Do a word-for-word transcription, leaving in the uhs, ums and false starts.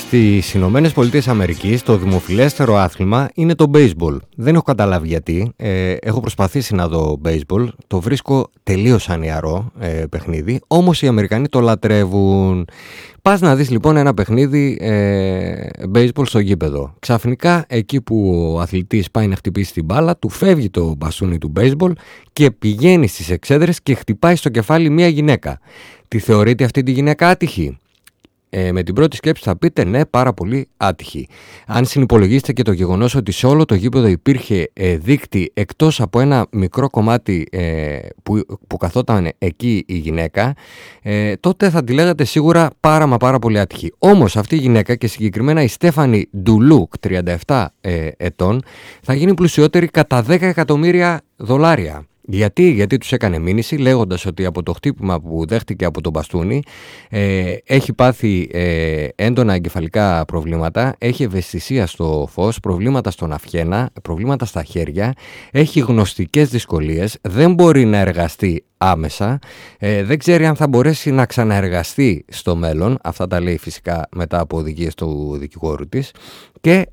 Στις Ηνωμένες Πολιτείες Αμερικής το δημοφιλέστερο άθλημα είναι το baseball. Δεν έχω καταλάβει γιατί. Ε, έχω προσπαθήσει να δω baseball. Το βρίσκω τελείως ανιαρό ε, παιχνίδι. Όμως οι Αμερικανοί το λατρεύουν. Πας να δεις λοιπόν ένα παιχνίδι ε, baseball στο γήπεδο. Ξαφνικά εκεί που ο αθλητής πάει να χτυπήσει την μπάλα, του φεύγει το μπαστούνι του baseball και πηγαίνει στις εξέδρες και χτυπάει στο κεφάλι μια γυναίκα. Τη θεωρείτε αυτή τη γυναίκα άτυχη? Ε, με την πρώτη σκέψη θα πείτε ναι, πάρα πολύ άτυχη. Αν συνυπολογίσετε και το γεγονός ότι σε όλο το γήπεδο υπήρχε ε, δείκτη εκτός από ένα μικρό κομμάτι ε, που, που καθόταν εκεί η γυναίκα, ε, τότε θα τη λέγατε σίγουρα πάρα μα πάρα πολύ άτυχη. Όμως αυτή η γυναίκα, και συγκεκριμένα η Στέφανη Ντουλούκ, τριάντα επτά ε, ετών, θα γίνει πλουσιότερη κατά δέκα εκατομμύρια δολάρια. Γιατί, γιατί τους έκανε μήνυση λέγοντας ότι από το χτύπημα που δέχτηκε από τον μπαστούνι ε, έχει πάθει ε, έντονα εγκεφαλικά προβλήματα, έχει ευαισθησία στο φως, προβλήματα στον αυχένα, προβλήματα στα χέρια, έχει γνωστικές δυσκολίες, δεν μπορεί να εργαστεί άμεσα, ε, δεν ξέρει αν θα μπορέσει να ξαναεργαστεί στο μέλλον, αυτά τα λέει φυσικά μετά από οδηγίες του δικηγόρου της, και